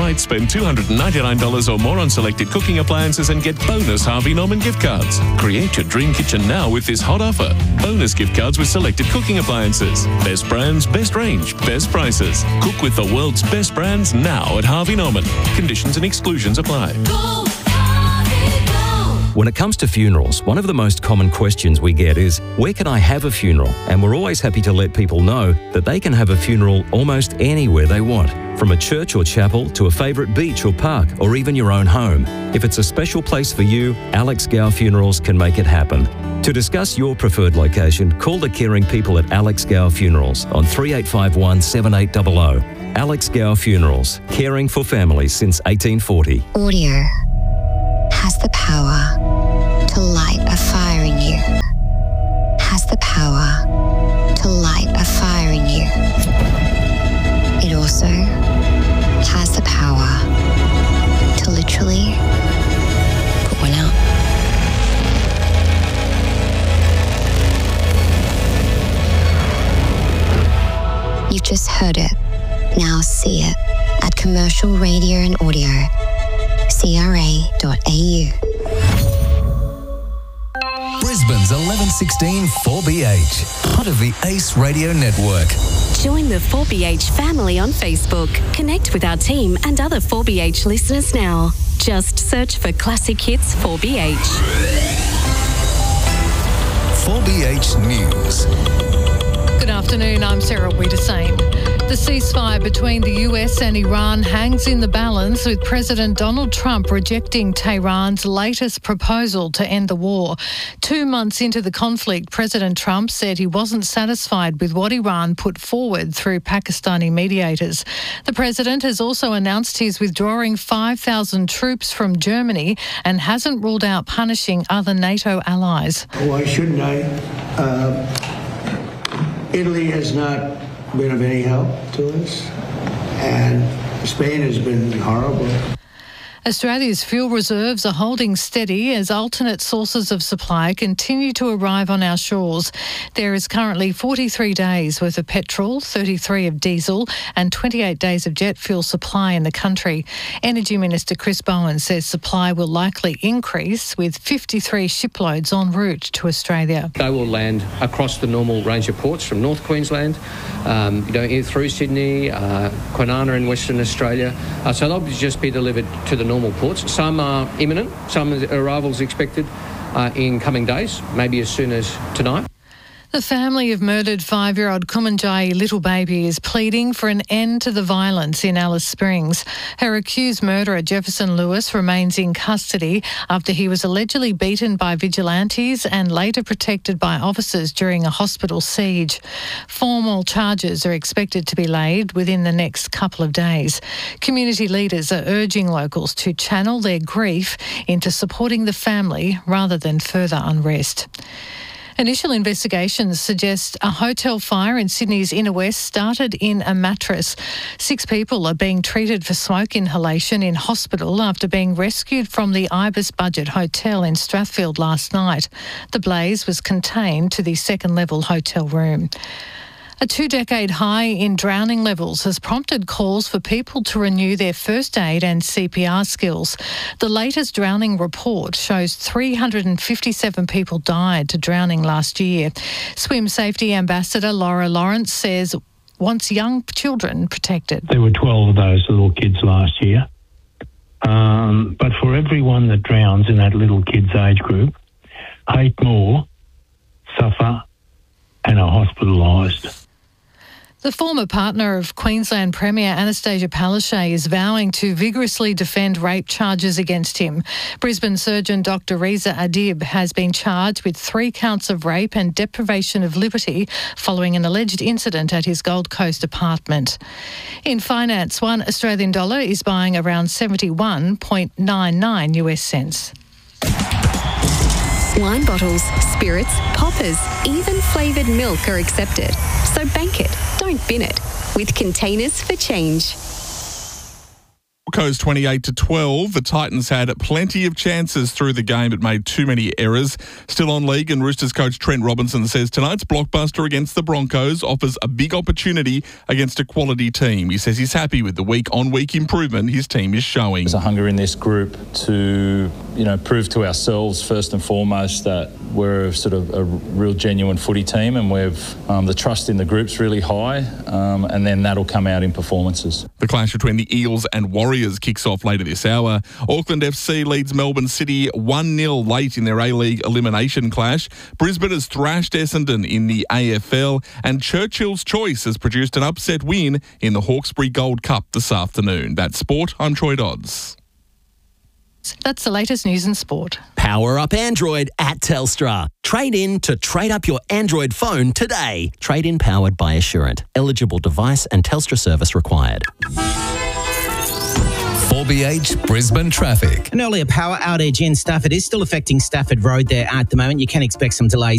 site, spend $299 or more on selected cooking appliances and get bonus Harvey Norman gift cards. Create your dream kitchen now with this hot offer. Bonus gift cards with selected cooking appliances. Best brands, best range, best prices. Cook with the world's best brands now at Harvey Norman. Conditions and exclusions apply. When it comes to funerals, one of the most common questions we get is, where can I have a funeral? And we're always happy to let people know that they can have a funeral almost anywhere they want, from a church or chapel to a favourite beach or park or even your own home. If it's a special place for you, Alex Gow Funerals can make it happen. To discuss your preferred location, call the caring people at Alex Gow Funerals on 3851 7800. Alex Gow Funerals, caring for families since 1840. Audio has the power to light a fire in you. Has the power to light a fire in you. It also has the power to literally put one out. You've just heard it. Now see it at Commercial Radio and Audio. CRA.au. Brisbane's 1116 4BH, part of the Ace Radio Network. Join the 4BH family on Facebook. Connect with our team and other 4BH listeners now. Just search for Classic Hits 4BH. 4BH News. Good afternoon, I'm Sarah Wiedersame. The ceasefire between the US and Iran hangs in the balance, with President Donald Trump rejecting Tehran's latest proposal to end the war. 2 months into the conflict, President Trump said he wasn't satisfied with what Iran put forward through Pakistani mediators. The president has also announced he's withdrawing 5,000 troops from Germany and hasn't ruled out punishing other NATO allies. Why shouldn't I? Italy has not been of any help to us, and Spain has been horrible. Australia's fuel reserves are holding steady as alternate sources of supply continue to arrive on our shores. There is currently 43 days worth of petrol, 33 of diesel and 28 days of jet fuel supply in the country. Energy Minister Chris Bowen says supply will likely increase, with 53 shiploads en route to Australia. They will land across the normal range of ports from North Queensland, through Sydney, Kwinana in Western Australia. So they'll just be delivered to the normal ports. Some are imminent, some arrivals expected in coming days, maybe as soon as tonight. The family of murdered 5-year-old Kumanjayi little baby is pleading for an end to the violence in Alice Springs. Her accused murderer, Jefferson Lewis, remains in custody after he was allegedly beaten by vigilantes and later protected by officers during a hospital siege. Formal charges are expected to be laid within the next couple of days. Community leaders are urging locals to channel their grief into supporting the family rather than further unrest. Initial investigations suggest a hotel fire in Sydney's inner west started in a mattress. 6 people are being treated for smoke inhalation in hospital after being rescued from the Ibis Budget Hotel in Strathfield last night. The blaze was contained to the second-level hotel room. A 2-decade high in drowning levels has prompted calls for people to renew their first aid and CPR skills. The latest drowning report shows 357 people died to drowning last year. Swim Safety Ambassador Laura Lawrence says wants young children protected. There were 12 of those little kids last year. But for everyone that drowns in that little kids age group, 8 more suffer and are hospitalised. The former partner of Queensland Premier Anastasia Palaszczuk is vowing to vigorously defend rape charges against him. Brisbane surgeon Dr Reza Adib has been charged with 3 counts of rape and deprivation of liberty following an alleged incident at his Gold Coast apartment. In finance, $1 Australian dollar is buying around 71.99 US cents. Wine bottles, spirits, poppers, even flavoured milk are accepted. So bank it, don't bin it, with Containers for Change. Broncos 28-12. The Titans had plenty of chances through the game but made too many errors. Still on league, and Roosters coach Trent Robinson says tonight's blockbuster against the Broncos offers a big opportunity against a quality team. He says he's happy with the week-on-week improvement his team is showing. There's a hunger in this group to, prove to ourselves first and foremost that we're sort of a real genuine footy team, and we've the trust in the group's really high, and then that'll come out in performances. The clash between the Eels and Warriors kicks off later this hour. Auckland FC leads Melbourne City 1-0 late in their A-League elimination clash. Brisbane has thrashed Essendon in the AFL, and Churchill's Choice has produced an upset win in the Hawkesbury Gold Cup this afternoon. That's sport. I'm Troy Dodds. That's the latest news in sport. Power up Android at Telstra. Trade in to trade up your Android phone today. Trade in powered by Assurant. Eligible device and Telstra service required. 4BH Brisbane traffic. An earlier power outage in Stafford is still affecting Stafford Road there at the moment. You can expect some delays